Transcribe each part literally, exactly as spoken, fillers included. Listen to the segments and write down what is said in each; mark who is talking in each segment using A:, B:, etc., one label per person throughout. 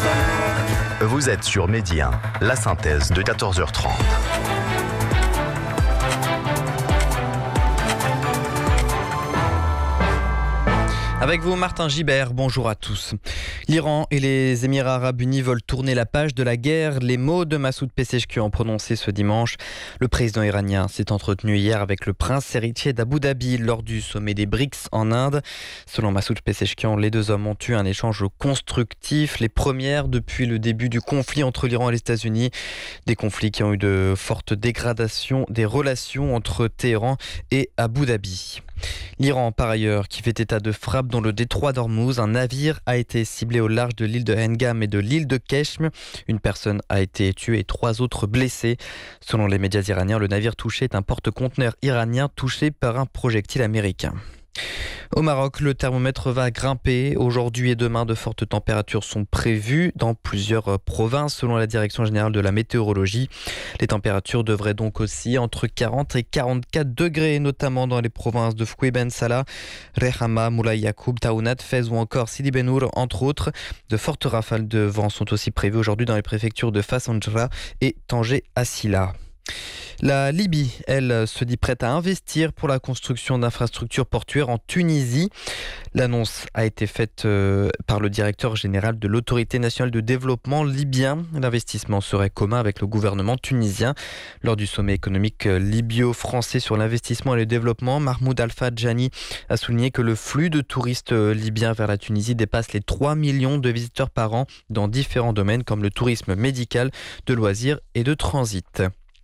A: Vous êtes sur Midi un, la synthèse de quatorze heures trente.
B: Avec vous, Martin Gibert, bonjour à tous. L'Iran et les Émirats arabes unis veulent tourner la page de la guerre. Les mots de Massoud Pezeshkian prononcés ce dimanche. Le président iranien s'est entretenu hier avec le prince héritier d'Abu Dhabi lors du sommet des B R I C S en Inde. Selon Massoud Pezeshkian, les deux hommes ont eu un échange constructif, les premières depuis le début du conflit entre l'Iran et les États-Unis. Des conflits qui ont eu de fortes dégradations des relations entre Téhéran et Abu Dhabi. L'Iran, par ailleurs, qui fait état de frappe dans le détroit d'Ormuz. Un navire a été ciblé au large de l'île de Hengam et de l'île de Keshm. Une personne a été tuée et trois autres blessées. Selon les médias iraniens, le navire touché est un porte-conteneur iranien touché par un projectile américain. Au Maroc, le thermomètre va grimper. Aujourd'hui et demain, de fortes températures sont prévues dans plusieurs provinces, selon la Direction générale de la météorologie. Les températures devraient donc aussi entre quarante et quarante-quatre degrés, notamment dans les provinces de Foué Ben Salah, Rehama, Moulay Yacoub, Taounat, Fez ou encore Sidi Ben Nour, entre autres. De fortes rafales de vent sont aussi prévues aujourd'hui dans les préfectures de Fas Anjra et Tanger Assila. La Libye, elle, se dit prête à investir pour la construction d'infrastructures portuaires en Tunisie. L'annonce a été faite euh, par le directeur général de l'Autorité nationale de développement libyen. L'investissement serait commun avec le gouvernement tunisien. Lors du sommet économique libyo-français sur l'investissement et le développement, Mahmoud Al-Fadjani a souligné que le flux de touristes libyens vers la Tunisie dépasse les trois millions de visiteurs par an dans différents domaines comme le tourisme médical, de loisirs et de transit.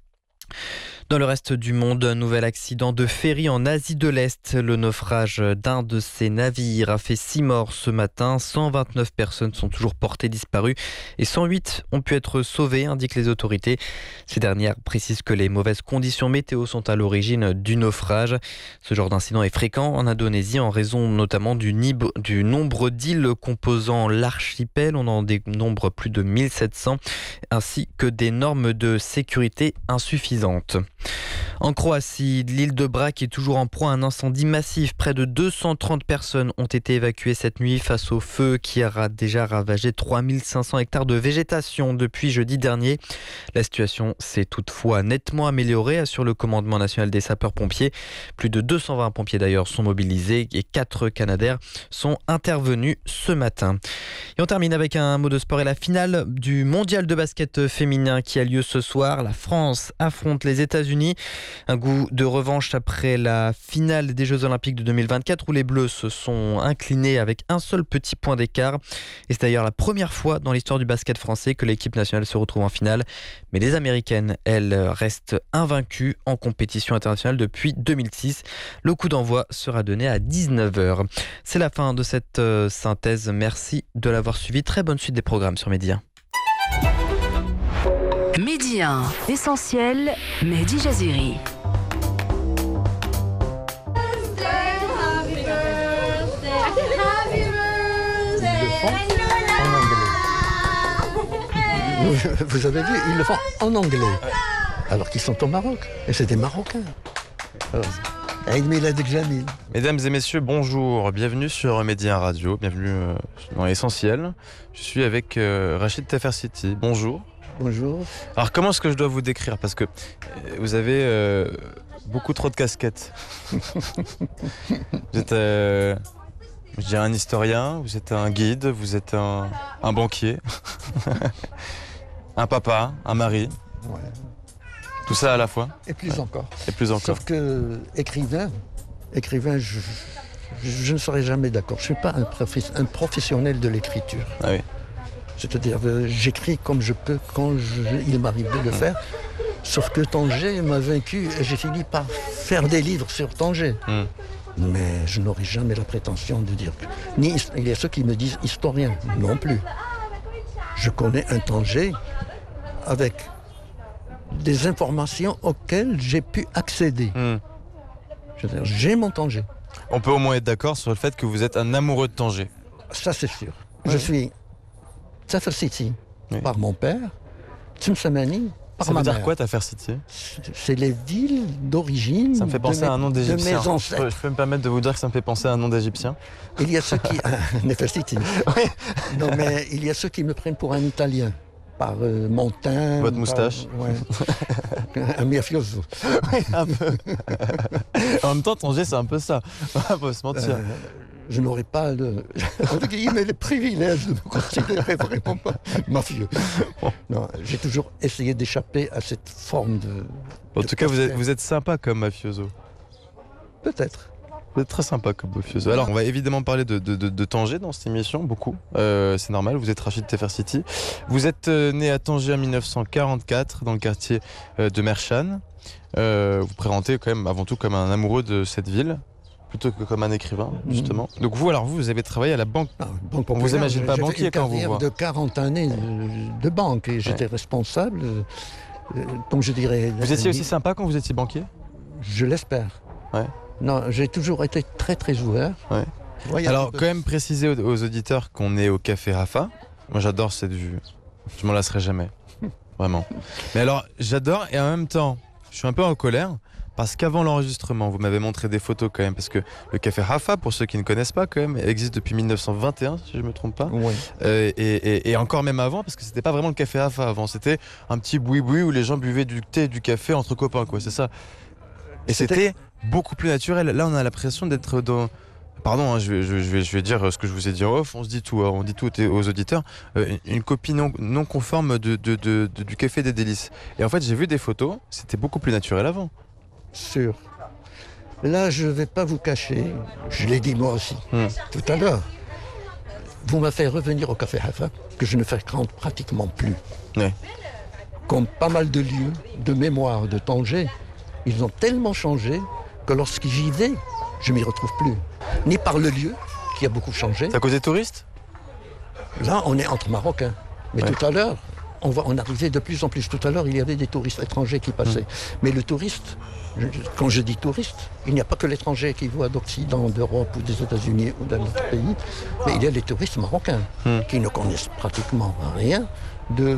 B: Dans le reste du monde, un nouvel accident de ferry en Asie de l'Est. Le naufrage d'un de ces navires a fait six morts ce matin. cent vingt-neuf personnes sont toujours portées disparues et cent huit ont pu être sauvées, indiquent les autorités. Ces dernières précisent que les mauvaises conditions météo sont à l'origine du naufrage. Ce genre d'incident est fréquent en Indonésie en raison notamment du, nib- du nombre d'îles composant l'archipel. On en dénombre plus de mille sept cents, ainsi que des normes de sécurité insuffisantes. En Croatie, l'île de Brač est toujours en proie à un incendie massif. Près de deux cent trente personnes ont été évacuées cette nuit face au feu qui a déjà ravagé trois mille cinq cents hectares de végétation depuis jeudi dernier. La situation s'est toutefois nettement améliorée, assure le commandement national des sapeurs-pompiers. Plus de deux cent vingt pompiers d'ailleurs sont mobilisés et quatre Canadair sont intervenus ce matin. Et on termine avec un mot de sport et la finale du mondial de basket féminin qui a lieu ce soir. La France affronte les États-Unis. Un goût de revanche après la finale des Jeux Olympiques de deux mille vingt-quatre où les Bleus se sont inclinés avec un seul petit point d'écart. Et c'est d'ailleurs la première fois dans l'histoire du basket français que l'équipe nationale se retrouve en finale. Mais les Américaines, elles, restent invaincues en compétition internationale depuis deux mille six. Le coup d'envoi sera donné à dix-neuf heures. C'est la fin de cette euh, synthèse. Merci de l'avoir suivi. Très bonne suite des programmes sur Midi un.
C: Midi un, essentiel, Mehdi Jaziri.
D: Vous avez vu, ils le font en anglais, alors qu'ils sont au Maroc, et c'est des Marocains. Alors, Aïd Milad Jamil.
E: Mesdames et messieurs, bonjour, bienvenue sur Midi un Radio, bienvenue dans l'essentiel. Je suis avec euh, Rachid Tafersiti, bonjour.
D: Bonjour.
E: Alors comment est-ce que je dois vous décrire ? Parce que vous avez euh, beaucoup trop de casquettes. Vous êtes, euh, je dirais, un historien, vous êtes un guide, vous êtes un, un banquier, un papa, un mari.
D: Ouais.
E: Tout ça à la fois.
D: Et plus
E: ouais.
D: encore.
E: Et plus encore.
D: Sauf que écrivain, écrivain, je, je, je ne serai jamais d'accord. Je ne suis pas un, professe, un professionnel de l'écriture.
E: Ah oui.
D: C'est-à-dire, euh, j'écris comme je peux, quand je, il m'arrive de le faire. Sauf que Tanger m'a vaincu et j'ai fini par faire des livres sur Tanger. Mm. Mais je n'aurai jamais la prétention de dire que... Ni, il y a ceux qui me disent historien, non plus. Je connais un Tanger avec des informations auxquelles j'ai pu accéder. Mm. C'est-à-dire, j'ai mon Tanger.
E: On peut au moins être d'accord sur le fait que vous êtes un amoureux de Tanger.
D: Ça, c'est sûr. Oui. Je suis Tafersiti oui. par mon père, Tsimsamani par
E: Ça
D: ma
E: veut dire
D: mère.
E: quoi, Tafer City?
D: C'est les villes d'origine.
E: Ça me fait penser
D: de
E: à un nom
D: mes, de
E: d'égyptien.
D: mes
E: Je
D: ancêtres.
E: peux, je peux me permettre de vous dire que ça me fait penser à un nom d'égyptien.
D: Il y a ceux qui. Nefertiti. Non, mais il y a ceux qui me prennent pour un Italien. Par euh, mon teint.
E: Votre
D: par-
E: moustache.
D: Ouais. Un mafioso.
E: Oui, un peu. En même temps, Tanger, c'est un peu ça. On va pas se mentir.
D: Euh, je n'aurais pas le, entre guillemets, le privilège de me considérer vraiment pas mafieux. Non, j'ai toujours essayé d'échapper à cette forme de.
E: En
D: de
E: tout cas, vous êtes,
D: café.
E: vous êtes sympa comme mafioso.
D: Peut-être.
E: Vous êtes très sympa comme mafioso. Alors, on va évidemment parler de, de, de, de Tanger dans cette émission, beaucoup. Euh, c'est normal, vous êtes Rachid Tafer City. Vous êtes euh, né à Tanger en mille neuf cent quarante-quatre, dans le quartier euh, de Mershan. Euh, vous présentez quand même avant tout comme un amoureux de cette ville, plutôt que comme un écrivain, justement. Mmh. Donc vous, alors vous, vous avez travaillé à la banque.
D: Ah, banque
E: On vous
D: populaire,
E: imagine pas
D: j'ai fait
E: banquier
D: une
E: quand vous
D: carrière
E: voit.
D: de quarante années de, de banque et j'étais
E: Ouais.
D: responsable, euh, donc je dirais.
E: Vous étiez aussi sympa quand vous étiez banquier?
D: Je l'espère.
E: Ouais.
D: Non, j'ai toujours été très très ouvert.
E: Ouais.
D: Ouais,
E: Alors, quand même préciser aux, aux auditeurs qu'on est au Café Rafa. Moi, j'adore cette vue. Je m'en lasserai jamais. Vraiment. Mais alors, j'adore et en même temps, je suis un peu en colère parce qu'avant l'enregistrement, vous m'avez montré des photos quand même. Parce que le Café Rafa, pour ceux qui ne connaissent pas quand même, existe depuis mille neuf cent vingt et un, si je ne me trompe pas.
D: Oui.
E: Euh, et, et, et encore même avant, parce que c'était pas vraiment le Café Rafa avant. C'était un petit boui-boui où les gens buvaient du thé et du café entre copains, quoi. C'est ça. Et
D: C'était-
E: c'était beaucoup plus naturel. Là, on a l'impression d'être dans. Pardon, hein, je, vais, je, vais, je vais dire ce que je vous ai dit en off. On se dit tout, hein, on dit tout aux auditeurs. Euh, une copie non, non conforme de, de, de, de- du Café des Délices. Et en fait, j'ai vu des photos. C'était beaucoup plus naturel avant.
D: Sûr. Là, je ne vais pas vous cacher, je l'ai dit moi aussi,
E: Hmm.
D: tout à l'heure. Vous m'avez fait revenir au Café Hafa, que je ne fréquente pratiquement plus.
E: Ouais.
D: Comme pas mal de lieux de mémoire de Tanger, ils ont tellement changé que lorsque j'y vais, je m'y retrouve plus. Ni par le lieu, qui a beaucoup changé.
E: C'est à cause des touristes?
D: Là, on est entre Marocains. Mais
E: Ouais.
D: tout à l'heure, on, va, on arrivait de plus en plus. Tout à l'heure, il y avait des touristes étrangers qui passaient. Mais le touriste, je- quand je dis touriste, il n'y a pas que l'étranger qui voit d'Occident, d'Europe ou des États-Unis ou d'un autre pays, mais il y a les touristes marocains
E: Mm.
D: qui ne connaissent pratiquement rien de,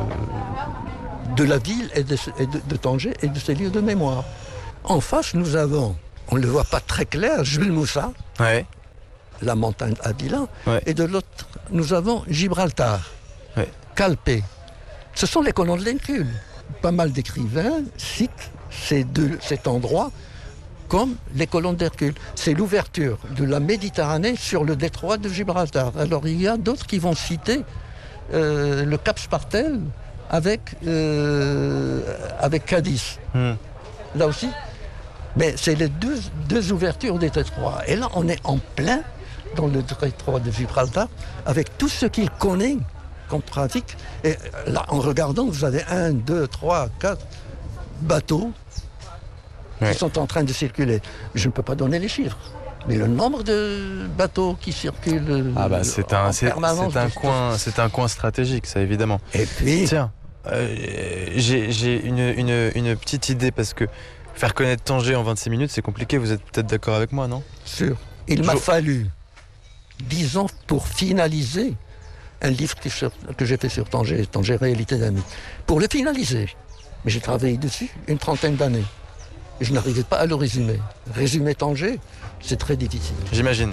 D: de la ville et, de, et de, de Tanger et de ses lieux de mémoire. En face, nous avons, on ne le voit pas très clair, Jules Moussa,
E: Ouais.
D: la montagne Avila,
E: Ouais.
D: et de l'autre, nous avons Gibraltar,
E: Ouais.
D: Calpe. Ce sont les colons de l'Hercule. Pas mal d'écrivains citent ces deux, cet endroit comme les colons d'Hercule. C'est l'ouverture de la Méditerranée sur le détroit de Gibraltar. Alors il y a d'autres qui vont citer euh, le Cap Spartel avec, euh, avec Cadiz.
E: Hmm.
D: Là aussi. Mais c'est les deux, deux ouvertures des détroits. Et là, on est en plein dans le détroit de Gibraltar avec tout ce qu'il connaît comme trafic. Et là, en regardant, vous avez un, deux, trois, quatre bateaux
E: Ouais.
D: qui sont en train de circuler. Je ne peux pas donner les chiffres. Mais le nombre de bateaux qui circulent
E: Ah bah c'est un,
D: en
E: c'est,
D: permanence.
E: c'est un
D: de-
E: coin, c'est un coin stratégique, ça évidemment.
D: Et puis,
E: Tiens, euh, j'ai, j'ai une, une, une petite idée parce que faire connaître Tanger en vingt-six minutes, c'est compliqué. Vous êtes peut-être d'accord avec moi, non?
D: sûr, il m'a
E: Je-
D: fallu dix ans pour finaliser un livre que, sur- que j'ai fait sur Tanger, Tanger Réalité d'amis. Pour le finaliser, mais j'ai travaillé dessus une trentaine d'années. Et je n'arrivais pas à le résumer. Résumer Tanger, c'est très difficile.
E: J'imagine.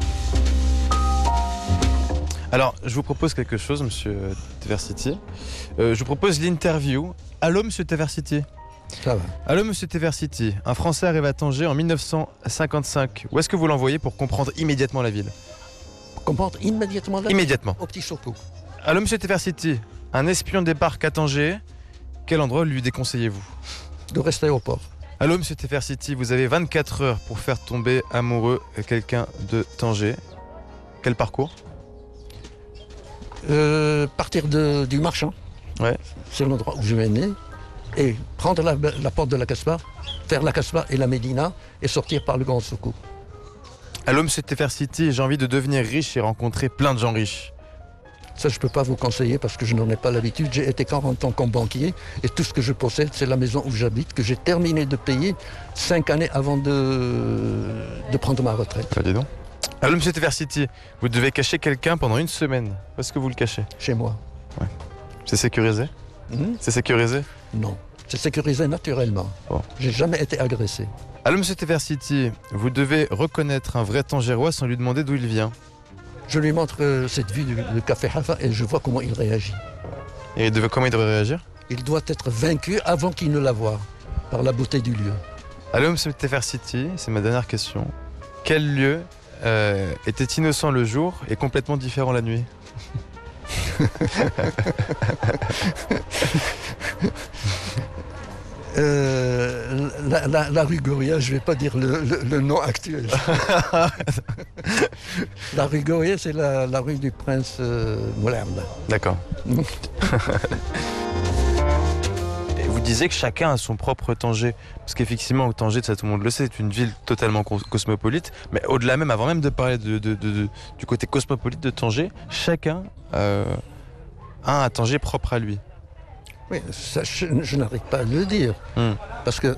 E: Alors, je vous propose quelque chose, monsieur Taversity. Euh, je vous propose l'interview. Allô, monsieur Taversity.
D: Ça va.
E: Allô, monsieur Taversity. Un Français arrive à Tanger en mille neuf cent cinquante-cinq. Où est-ce que vous l'envoyez pour comprendre immédiatement la ville?
D: Comprendre immédiatement là
E: Immédiatement.
D: au petit Choco.
E: Allô, monsieur Taversity. Un espion débarque à Tanger. Quel endroit lui déconseillez-vous?
D: De rester au port.
E: Allô, monsieur Taversity. Vous avez vingt-quatre heures pour faire tomber amoureux quelqu'un de Tanger. Quel parcours?
D: Euh, partir de- du marchand.
E: Ouais.
D: C'est l'endroit où je suis né. Et prendre la, la porte de la Casbah, faire la Casbah et la Médina et sortir par le Grand Soukou.
E: Allô, monsieur Taversity. J'ai envie de devenir riche et rencontrer plein de gens riches.
D: Ça, je ne peux pas vous conseiller parce que je n'en ai pas l'habitude. J'ai été quarante ans comme banquier et tout ce que je possède, c'est la maison où j'habite, que j'ai terminé de payer cinq années avant de, de prendre ma retraite
E: Bah, dis donc. Allô, monsieur Taversity. Vous devez cacher quelqu'un pendant une semaine. Où est-ce que vous le cachez?
D: chez moi.
E: C'est sécurisé?
D: Hmm?
E: C'est sécurisé?
D: Non, c'est sécurisé naturellement.
E: Bon.
D: J'ai jamais été agressé.
E: Alors, monsieur Teversity, vous devez reconnaître un vrai Tangérois sans lui demander d'où il vient.
D: Je lui montre euh, cette vue du, du café Hafa et je vois comment il réagit.
E: Et il devait, comment il devrait réagir?
D: Il doit être vaincu avant qu'il ne la voie, par la beauté du lieu.
E: Alors, monsieur Teversity, c'est ma dernière question. Quel lieu euh, était innocent le jour et complètement différent la nuit?
D: Euh, la, la, la rue Goria, je ne vais pas dire le, le, le nom actuel. La rue Goria, c'est la, la rue du Prince euh, Moulard.
E: D'accord. Et vous disiez que chacun a son propre Tanger. Parce qu'effectivement, Tanger, ça tout le monde le sait, c'est une ville totalement cosmopolite. Mais au-delà même, avant même de parler de, de, de, de, du côté cosmopolite de Tanger, chacun euh, a un Tanger propre à lui.
D: Oui, ça, je, je n'arrive pas à le dire.
E: Mm.
D: Parce que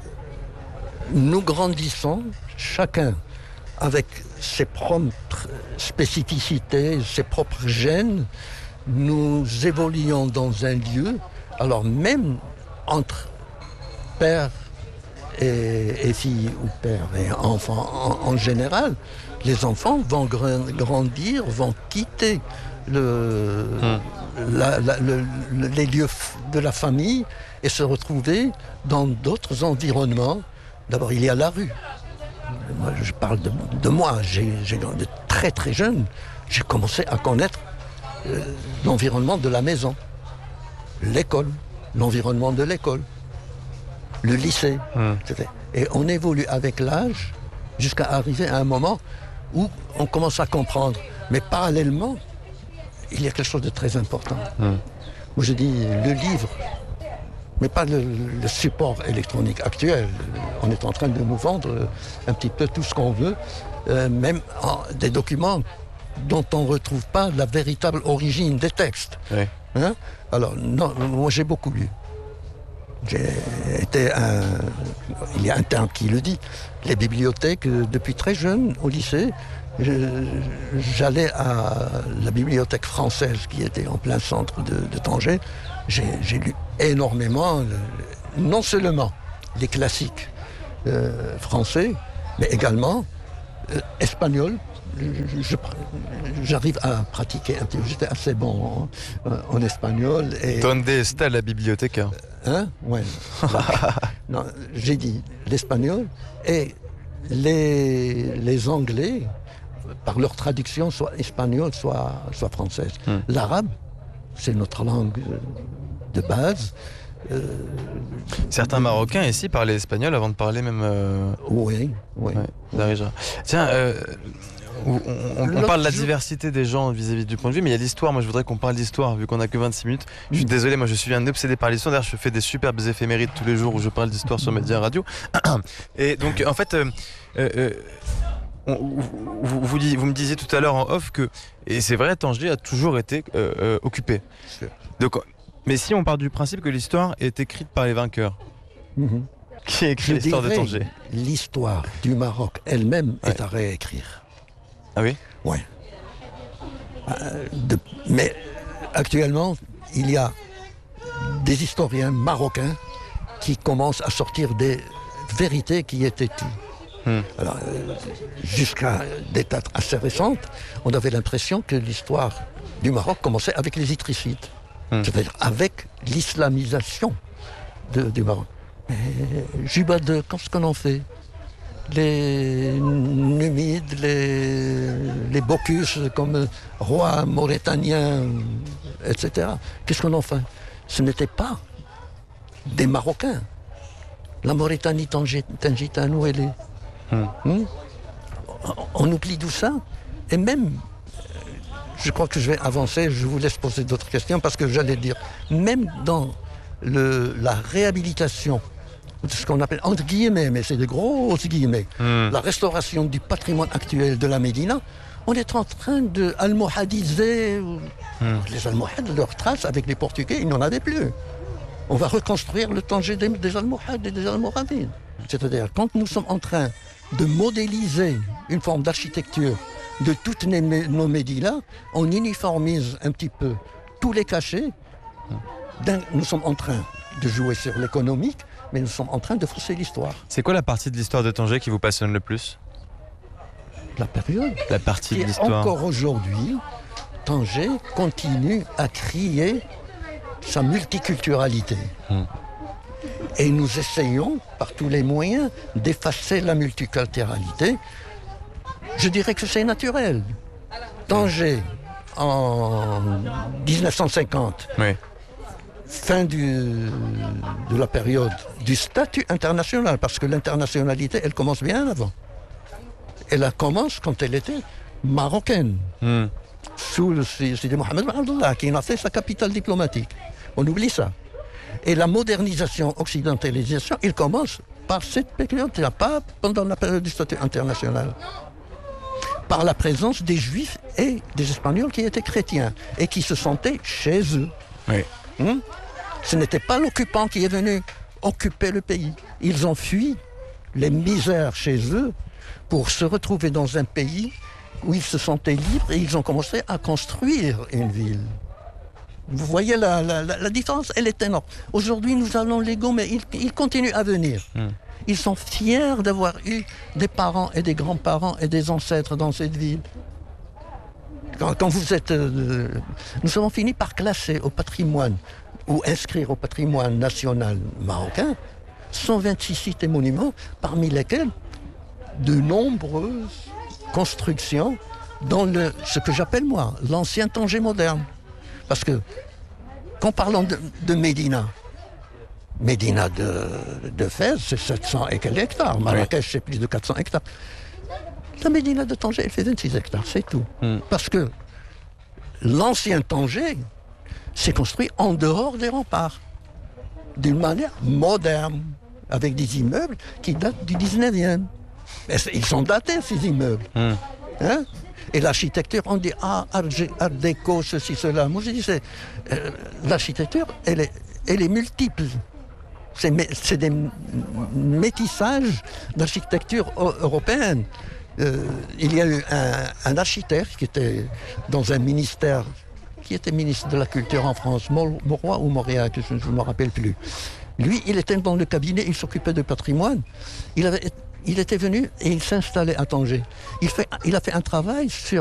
D: nous grandissons, chacun avec ses propres spécificités, ses propres gènes. Nous évoluons dans un lieu. Alors même entre père et, et fille ou père et enfant en, en général, les enfants vont grandir, vont quitter le, mmh. la, la, le, le, les lieux de la famille et se retrouver dans d'autres environnements. D'abord, il y a la rue. Moi, je parle de, de moi. J'ai, j'ai, de très très jeune, j'ai commencé à connaître euh, l'environnement de la maison, l'école, l'environnement de l'école, le lycée. Mmh. Et on évolue avec l'âge jusqu'à arriver à un moment où on commence à comprendre. Mais parallèlement, il y a quelque chose de très important. Mmh. Moi, je dis le livre, mais pas le, le support électronique actuel. On est en train de nous vendre un petit peu tout ce qu'on veut, euh, même en, des documents dont on ne retrouve pas la véritable origine des textes.
E: Oui.
D: Hein? Alors, non, moi, j'ai beaucoup lu. J'ai été un... Il y a un terme qui le dit. Les bibliothèques, depuis très jeune, au lycée, je, j'allais à la bibliothèque française qui était en plein centre de, de Tanger. J'ai, j'ai lu énormément, le, non seulement les classiques euh, français, mais également euh, espagnol. Je, je, j'arrive à pratiquer un petit peu. J'étais assez bon en, en espagnol. Et...
E: Donde está la biblioteca?
D: Hein? Ouais. Non, j'ai dit l'espagnol et les, les Anglais, par leur traduction, soit espagnole, soit, soit française. Hmm. L'arabe, c'est notre langue de base. Euh,
E: Certains Marocains ici parlaient espagnol avant de parler même... Euh...
D: Oui, oui.
E: Ouais, Tiens, euh, on, on, on parle de la diversité des gens vis-à-vis du point de vue, mais il y a l'histoire. Moi, je voudrais qu'on parle d'histoire, vu qu'on n'a que vingt-six minutes. Je suis désolé, moi, je suis un obsédé par l'histoire. D'ailleurs, je fais des superbes éphémérides tous les jours où je parle d'histoire sur Média Radio. Et donc, en fait... Euh, euh, On, vous, vous, vous, vous me disiez tout à l'heure en off que, et c'est vrai, Tanger a toujours été euh, euh, occupé. Donc, mais si on part du principe que l'histoire est écrite par les vainqueurs, mm-hmm. qui a écrit Je l'histoire de Tanger?
D: L'histoire du Maroc elle-même ouais. est à réécrire.
E: Ah oui?
D: Oui. Euh, de, mais actuellement, il y a des historiens marocains qui commencent à sortir des vérités qui étaient tues. Hmm. Alors, euh, jusqu'à des dates assez récentes, on avait l'impression que l'histoire du Maroc commençait avec les Idrissides, hmm. c'est-à-dire avec l'islamisation de, du Maroc. Mais Juba deux, qu'est-ce qu'on en fait? Les Numides, les, les Bocus comme rois mauritaniens, et cetera. Qu'est-ce qu'on en fait? Ce n'était pas des Marocains. La Mauritanie tangitane, où elle est? Hum. Hum. On oublie tout ça. Et même, je crois que je vais avancer, je vous laisse poser d'autres questions, parce que j'allais dire, même dans le, la réhabilitation, ce qu'on appelle, entre guillemets, mais c'est des grosses guillemets, hum. la restauration du patrimoine actuel de la Médina, on est en train de almohadiser hum. les Almohades, leurs traces avec les Portugais, ils n'en avaient plus. On va reconstruire le Tanger des, des Almohades et des Almoravides. C'est-à-dire, quand nous sommes en train de modéliser une forme d'architecture de toutes nos médinas, on uniformise un petit peu tous les cachets Nous sommes en train de jouer sur l'économique, mais nous sommes en train de fausser l'histoire.
E: C'est quoi la partie de l'histoire de Tanger qui vous passionne le plus?
D: La période.
E: La partie
D: Et
E: de l'histoire.
D: encore aujourd'hui, Tanger continue à crier sa multiculturalité. Hmm. Et nous essayons, par tous les moyens, d'effacer la multiculturalité. Je dirais que c'est naturel. Tanger, en dix-neuf cent cinquante, oui. fin du, de la période du statut international, parce que l'internationalité, elle commence bien avant. Elle commence quand elle était marocaine, mm. sous le Sidi Mohamed Ben Abdallah, qui en a fait sa capitale diplomatique. On oublie ça. Et la modernisation, occidentalisation, il commence par cette période, pas pendant la période du statut international. Par la présence des Juifs et des Espagnols qui étaient chrétiens et qui se sentaient chez eux. Oui. Hum? Ce n'était pas l'occupant qui est venu occuper le pays. Ils ont fui les misères chez eux pour se retrouver dans un pays où ils se sentaient libres et ils ont commencé à construire une ville. Vous voyez la, la, la, la différence, elle est énorme. Aujourd'hui, nous allons l'ego, mais il, il continue à venir. Hum. Ils sont fiers d'avoir eu des parents et des grands-parents et des ancêtres dans cette ville. Quand, quand vous êtes... Euh, nous avons fini par classer au patrimoine ou inscrire au patrimoine national marocain cent vingt-six sites et monuments, parmi lesquels de nombreuses constructions dans le, ce que j'appelle moi l'ancien Tanger moderne. Parce que quand parlons de, de Médina, Médina de, de Fès, c'est sept cents et quelques hectares. Marrakech, c'est plus de quatre cents hectares. La Médina de Tanger, elle fait vingt-six hectares, c'est tout. Mm. Parce que l'ancien Tanger s'est construit en dehors des remparts, d'une manière moderne, avec des immeubles qui datent du dix-neuvième. Et ils sont datés, ces immeubles. Mm. Hein? Et l'architecture, on dit, ah, art, art déco, ceci, cela. Moi, je dis, c'est, euh, l'architecture, elle est, elle est multiple. C'est, c'est des métissages d'architecture européenne. Euh, il y a eu un, un architecte qui était dans un ministère, qui était ministre de la Culture en France, Mauroy ou Mauriac, je ne me rappelle plus. Lui, il était dans le cabinet, il s'occupait de patrimoine. Il, avait, il était venu et il s'installait à Tanger. Il, fait, il a fait un travail sur